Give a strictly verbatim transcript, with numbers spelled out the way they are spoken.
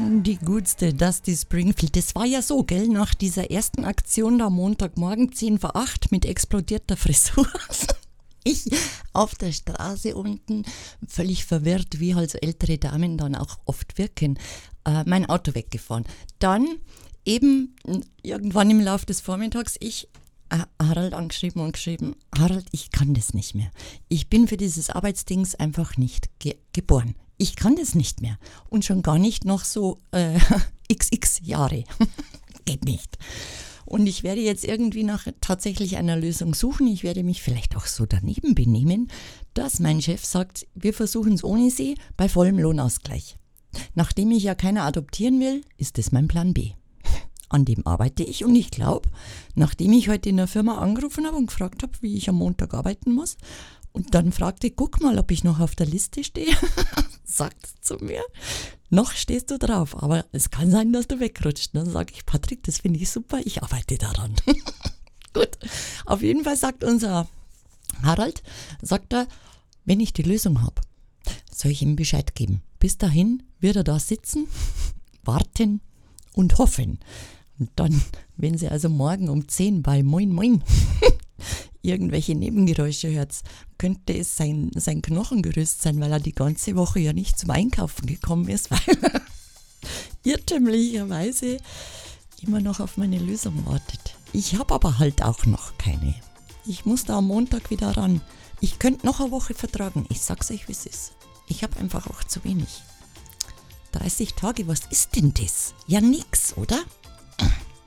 Die gutste Dusty Springfield. Das war ja so, gell? Nach dieser ersten Aktion da Montagmorgen zehn vor acht mit explodierter Frisur. Ich auf der Straße unten, völlig verwirrt, wie halt so ältere Damen dann auch oft wirken, äh, mein Auto weggefahren. Dann eben irgendwann im Laufe des Vormittags ich äh, Harald angeschrieben und geschrieben, Harald, ich kann das nicht mehr. Ich bin für dieses Arbeitsdings einfach nicht ge- geboren. Ich kann das nicht mehr. Und schon gar nicht noch so äh, xx Jahre. Geht nicht. Und ich werde jetzt irgendwie nach tatsächlich einer Lösung suchen. Ich werde mich vielleicht auch so daneben benehmen, dass mein Chef sagt, wir versuchen es ohne Sie bei vollem Lohnausgleich. Nachdem ich ja keiner adoptieren will, ist das mein Plan B. An dem arbeite ich und ich glaube, nachdem ich heute in der Firma angerufen habe und gefragt habe, wie ich am Montag arbeiten muss und dann fragte, guck mal, ob ich noch auf der Liste stehe, sagt es zu mir, noch stehst du drauf, aber es kann sein, dass du wegrutscht. Dann sage ich, Patrick, das finde ich super, ich arbeite daran. Gut, auf jeden Fall sagt unser Harald, sagt er, wenn ich die Lösung habe, soll ich ihm Bescheid geben. Bis dahin wird er da sitzen, warten und hoffen. Und dann, wenn sie also morgen um zehn bei Moin Moin irgendwelche Nebengeräusche hört, könnte es sein, sein Knochengerüst sein, weil er die ganze Woche ja nicht zum Einkaufen gekommen ist, weil er irrtümlicherweise immer noch auf meine Lösung wartet. Ich habe aber halt auch noch keine. Ich muss da am Montag wieder ran. Ich könnte noch eine Woche vertragen. Ich sag's euch, wie es ist. Ich habe einfach auch zu wenig. dreißig Tage, was ist denn das? Ja, nix, oder?